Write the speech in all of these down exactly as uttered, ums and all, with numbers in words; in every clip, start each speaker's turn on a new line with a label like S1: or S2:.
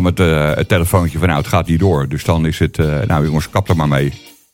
S1: het, uh, het telefoontje van nou, het gaat niet door. Dus dan is het, uh, nou jongens, kap er maar mee. Uh,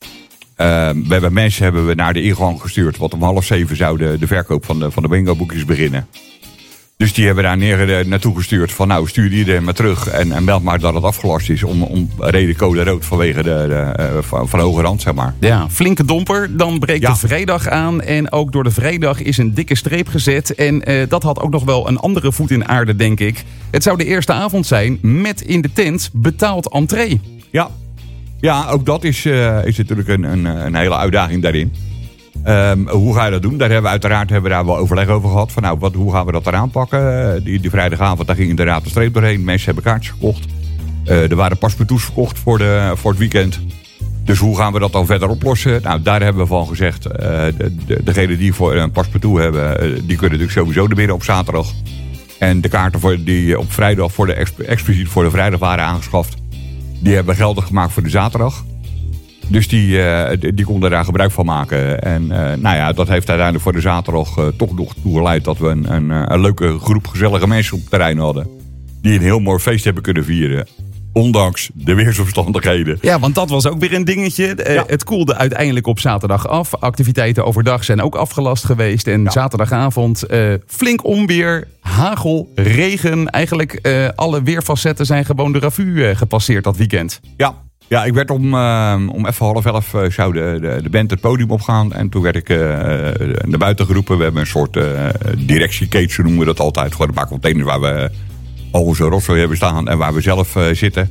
S1: we hebben mensen hebben we naar de ingang gestuurd. Want om half zeven zou de, de verkoop van de, van de bingo boekjes beginnen. Dus die hebben daar neer, naartoe gestuurd van nou stuur iedereen maar terug. En, en meld maar dat het afgelast is om, om reden code rood vanwege de, de, uh, van, van de hoge rand, zeg maar.
S2: Ja, flinke domper. Dan breekt ja. de vrijdag aan. En ook door de vrijdag is een dikke streep gezet. En uh, dat had ook nog wel een andere voet in aarde, denk ik. Het zou de eerste avond zijn met in de tent betaald entree.
S1: Ja, ja ook dat is, uh, is natuurlijk een, een, een hele uitdaging daarin. Um, hoe ga je dat doen? Daar hebben we uiteraard hebben we daar wel overleg over gehad. Van nou, wat, hoe gaan we dat eraan pakken? Uh, die, die vrijdagavond, daar ging inderdaad de streep doorheen. Mensen hebben kaartjes gekocht. Uh, er waren paspartouts verkocht voor, de, voor het weekend. Dus hoe gaan we dat dan verder oplossen? Nou, daar hebben we van gezegd. Uh, de, de, degenen die voor een paspartout hebben, uh, die kunnen natuurlijk sowieso er binnen op zaterdag. En de kaarten voor, die op vrijdag voor de, expliciet voor de vrijdag waren aangeschaft, die hebben we geldig gemaakt voor de zaterdag. Dus die, uh, die konden daar gebruik van maken. En uh, nou ja, dat heeft uiteindelijk voor de zaterdag uh, toch nog toe geleid dat we een, een, een leuke groep gezellige mensen op het terrein hadden. Die een heel mooi feest hebben kunnen vieren. Ondanks de weersomstandigheden.
S2: Ja, want dat was ook weer een dingetje. Uh, ja. Het koelde uiteindelijk op zaterdag af. Activiteiten overdag zijn ook afgelast geweest. En ja. zaterdagavond uh, flink onweer, hagel, regen. Eigenlijk uh, alle weerfacetten zijn gewoon de revue uh, gepasseerd dat weekend.
S1: Ja. Ja, ik werd om, uh, om even half elf uh, zou de, de, de band het podium opgaan. En toen werd ik uh, naar buiten geroepen. We hebben een soort uh, directiecage, noemen we dat altijd. Gewoon een paar containers waar we al onze rotzooi hebben staan en waar we zelf uh, zitten.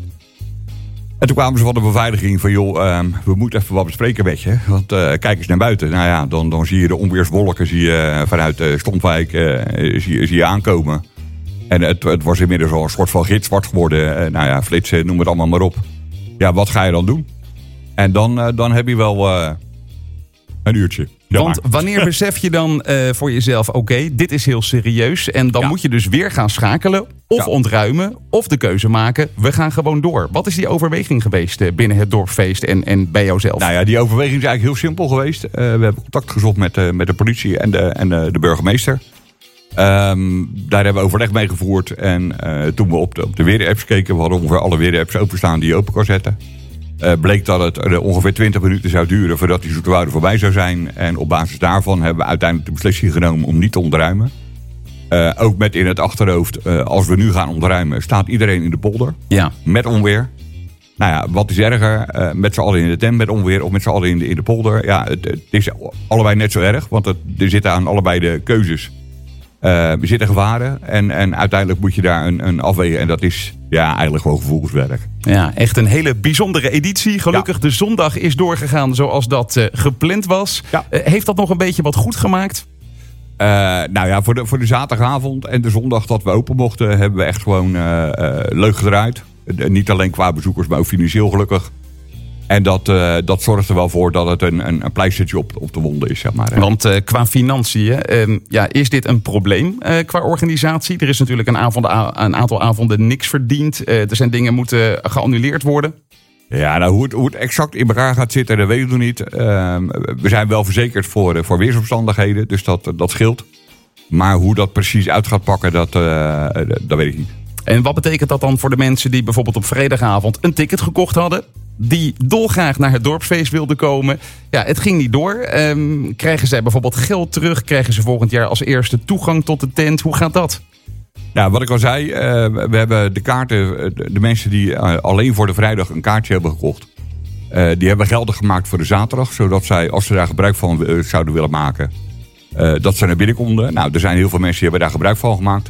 S1: En toen kwamen ze van de beveiliging van joh, uh, we moeten even wat bespreken met je. Want uh, kijk eens naar buiten. Nou ja, dan, dan zie je de onweerswolken zie je, vanuit uh, Stompwijk uh, zie, zie je aankomen. En het, het was inmiddels al een soort van gitzwart geworden. Uh, nou ja, flitsen, noem het allemaal maar op. Ja, wat ga je dan doen? En dan, uh, dan heb je wel uh, een uurtje. Ja,
S2: Want wanneer besef je dan uh, voor jezelf, oké, okay, dit is heel serieus. En dan ja. moet je dus weer gaan schakelen of ja. ontruimen of de keuze maken. We gaan gewoon door. Wat is die overweging geweest uh, binnen het dorpsfeest en, en bij jouzelf?
S1: Nou ja, die overweging is eigenlijk heel simpel geweest. Uh, we hebben contact gezocht met, uh, met de politie en de, en de, de burgemeester. Um, daar hebben we overleg mee gevoerd. En uh, toen we op de, op de weerapps keken, we hadden ongeveer alle weerapps openstaan die je open kon zetten. Uh, bleek dat het uh, ongeveer twintig minuten zou duren voordat die Zoeterwoude voorbij zou zijn. En op basis daarvan hebben we uiteindelijk de beslissing genomen om niet te ontruimen. Uh, ook met in het achterhoofd, uh, als we nu gaan ontruimen, staat iedereen in de polder.
S2: Ja.
S1: Met onweer. Nou ja, wat is erger? Uh, met z'n allen in de tent met onweer of met z'n allen in de, in de polder? Ja, het, het is allebei net zo erg, want het, er zitten aan allebei de keuzes. Uh, er zitten gevaren en, en uiteindelijk moet je daar een, een afwegen. En dat is ja, eigenlijk gewoon gevoelswerk.
S2: Ja, echt een hele bijzondere editie. Gelukkig ja. de zondag is doorgegaan zoals dat uh, gepland was. Ja. Uh, heeft dat nog een beetje wat goed gemaakt?
S1: Uh, nou ja, voor de, voor de zaterdagavond en de zondag dat we open mochten, hebben we echt gewoon uh, uh, leuk gedraaid. Uh, niet alleen qua bezoekers, maar ook financieel gelukkig. En dat, uh, dat zorgt er wel voor dat het een, een, een pleistertje op, op de wonden is, zeg maar.
S2: Want uh, qua financiën, uh, ja, is dit een probleem uh, qua organisatie? Er is natuurlijk een, avond, een aantal avonden niks verdiend. Uh, er zijn dingen moeten geannuleerd worden.
S1: Ja, nou, hoe het, hoe het exact in elkaar gaat zitten, dat weet ik nog niet. Uh, we zijn wel verzekerd voor, voor weersomstandigheden, dus dat, dat scheelt. Maar hoe dat precies uit gaat pakken, dat, uh, dat weet ik niet.
S2: En wat betekent dat dan voor de mensen die bijvoorbeeld op vrijdagavond een ticket gekocht hadden, die dolgraag naar het dorpsfeest wilden komen? Ja, het ging niet door. Um, krijgen zij bijvoorbeeld geld terug? Krijgen ze volgend jaar als eerste toegang tot de tent? Hoe gaat dat?
S1: Ja, wat ik al zei, uh, we hebben de kaarten, de mensen die uh, alleen voor de vrijdag een kaartje hebben gekocht, uh, die hebben geldig gemaakt voor de zaterdag, zodat zij, als ze daar gebruik van uh, zouden willen maken, uh, dat ze naar binnen konden. Nou, er zijn heel veel mensen die hebben daar gebruik van gemaakt.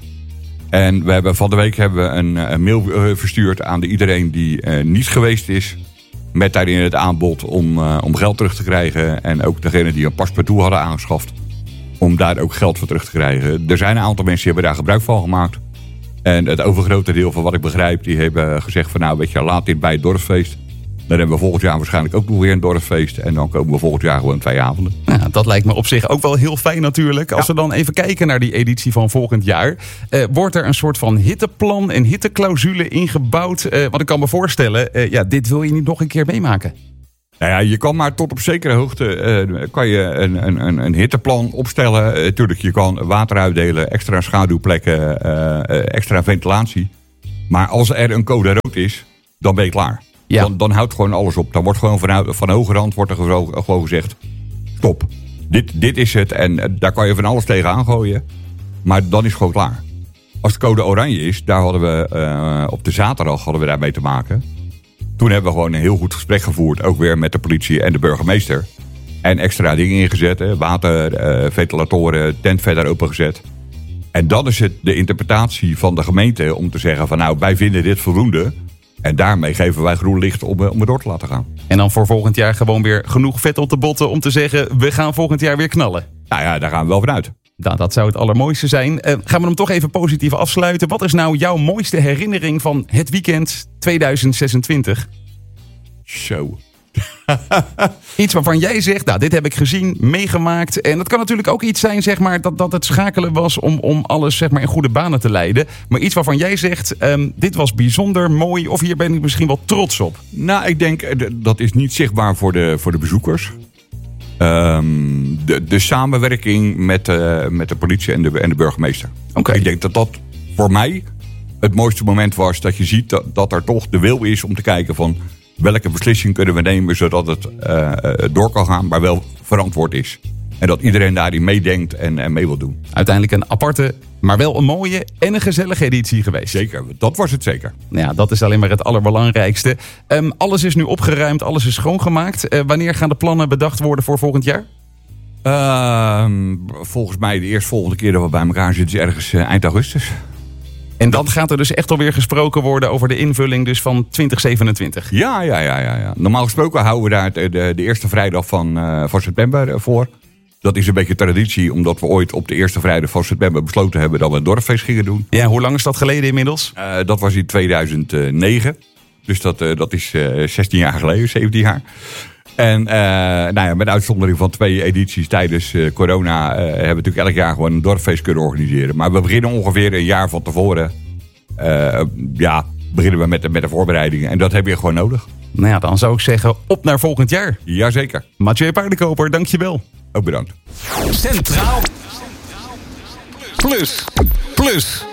S1: En we hebben van de week hebben we een, een mail uh, verstuurd aan de, iedereen die uh, niet geweest is, met daarin het aanbod om, uh, om geld terug te krijgen. En ook degenen die een paspartout hadden aangeschaft, om daar ook geld voor terug te krijgen. Er zijn een aantal mensen die hebben daar gebruik van gemaakt. En het overgrote deel van wat ik begrijp, die hebben gezegd van nou, weet je, laat dit bij het dorpsfeest. Dan hebben we volgend jaar waarschijnlijk ook nog weer een dorpsfeest. En dan komen we volgend jaar gewoon twee avonden.
S2: Ja, dat lijkt me op zich ook wel heel fijn natuurlijk. Als ja. we dan even kijken naar die editie van volgend jaar. Uh, wordt er een soort van hitteplan en hitteclausule ingebouwd? Uh, want ik kan me voorstellen, uh, ja, dit wil je niet nog een keer meemaken.
S1: Nou ja, je kan maar tot op zekere hoogte uh, kan je een, een, een hitteplan opstellen. Uh, tuurlijk, je kan water uitdelen, extra schaduwplekken, uh, uh, extra ventilatie. Maar als er een code rood is, dan ben je klaar.
S2: Ja.
S1: Dan, dan houdt gewoon alles op. Dan wordt gewoon van, van hoge rand wordt er gewoon, gewoon gezegd... stop, dit, dit is het en uh, daar kan je van alles tegen aangooien. Maar dan is het gewoon klaar. Als de code oranje is, daar hadden we uh, op de zaterdag hadden we daarmee te maken. Toen hebben we gewoon een heel goed gesprek gevoerd. Ook weer met de politie en de burgemeester. En extra dingen ingezet. Hè, water, uh, ventilatoren, tent verder opengezet. En dan is het de interpretatie van de gemeente om te zeggen van nou, wij vinden dit voldoende. En daarmee geven wij groen licht om, om het door te laten gaan.
S2: En dan voor volgend jaar gewoon weer genoeg vet op de botten om te zeggen, we gaan volgend jaar weer knallen.
S1: Nou ja, daar gaan we wel vanuit.
S2: Nou, dat zou het allermooiste zijn. Uh, gaan we hem toch even positief afsluiten. Wat is nou jouw mooiste herinnering van het weekend tweeduizend zesentwintig?
S1: Zo.
S2: Iets waarvan jij zegt, nou, dit heb ik gezien, meegemaakt. En dat kan natuurlijk ook iets zijn, zeg maar, dat, dat het schakelen was om, om alles, zeg maar, in goede banen te leiden. Maar iets waarvan jij zegt, um, dit was bijzonder mooi of hier ben ik misschien wel trots op.
S1: Nou, ik denk, dat is niet zichtbaar voor de, voor de bezoekers. Um, de, de samenwerking met, uh, met de politie en de, en de burgemeester.
S2: Okay.
S1: Ik denk dat dat voor mij het mooiste moment was dat je ziet dat, dat er toch de wil is om te kijken van welke beslissing kunnen we nemen zodat het uh, door kan gaan, maar wel verantwoord is. En dat iedereen daarin meedenkt en, en mee wil doen.
S2: Uiteindelijk een aparte, maar wel een mooie en een gezellige editie geweest.
S1: Zeker, dat was het zeker.
S2: Nou ja, dat is alleen maar het allerbelangrijkste. Um, alles is nu opgeruimd, alles is schoongemaakt. Uh, wanneer gaan de plannen bedacht worden voor volgend jaar?
S1: Uh, volgens mij de eerstvolgende keer dat we bij elkaar zitten is ergens uh, eind augustus.
S2: En dan gaat er dus echt alweer gesproken worden over de invulling dus van twintig zevenentwintig.
S1: Ja, ja, ja, ja, ja. Normaal gesproken houden we daar de, de, de eerste vrijdag van, uh, van september voor. Dat is een beetje traditie, omdat we ooit op de eerste vrijdag van september besloten hebben dat we een dorpsfeest gingen doen.
S2: Ja, hoe lang is dat geleden inmiddels?
S1: Uh, dat was in tweeduizend negen. Dus dat, uh, dat is uh, zestien jaar geleden, zeventien jaar. En uh, nou ja, met uitzondering van twee edities tijdens uh, corona uh, hebben we natuurlijk elk jaar gewoon een dorpsfeest kunnen organiseren. Maar we beginnen ongeveer een jaar van tevoren. Uh, ja, beginnen we met de, met de voorbereidingen. En dat heb je gewoon nodig.
S2: Nou ja, dan zou ik zeggen op naar volgend jaar.
S1: Jazeker.
S2: Mathieu Paardenkoper, dankjewel.
S1: Ook bedankt.
S3: Centraal Plus. Plus.